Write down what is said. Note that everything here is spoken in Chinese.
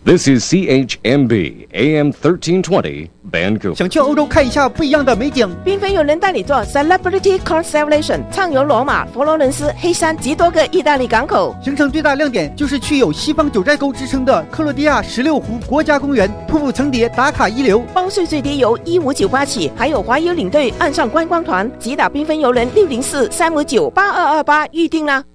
This is CHMB AM 1320 Vancouver。 想去欧洲看一下不一样的美景， 缤纷游轮带你做 Celebrity Constellation， 畅游罗马、佛罗伦斯、黑山及多个意大利港口。 行程最大亮点就是去有西方九寨沟之称的克罗地亚16湖国家公园，瀑布层叠，打卡一流。 包税最低由15988起，还有华游领队岸上观光团，即打缤纷游轮604-359-8228预定啦。